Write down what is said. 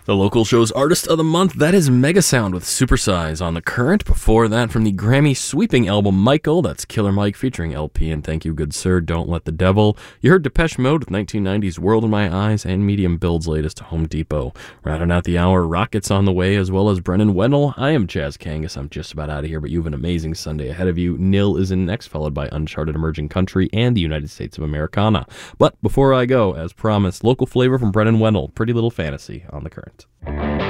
The local show's Artist of the Month, that is Megasound with Supersize on The Current. Before that, from the Grammy-sweeping album Michael, that's Killer Mike featuring LP and Thank You Good Sir, Don't Let the Devil. You heard Depeche Mode with 1990's World in My Eyes and Medium Build's latest Home Depot. Rounding out the hour, Rockets on the Way, as well as Brennan Wendell. I am Chaz Kangas. I'm just about out of here, but you have an amazing Sunday ahead of you. Nil is in next, followed by Uncharted Emerging Country and the United States of Americana. But before I go, as promised, local flavor from Brennan Wendell, Pretty Little Fantasy on The Current.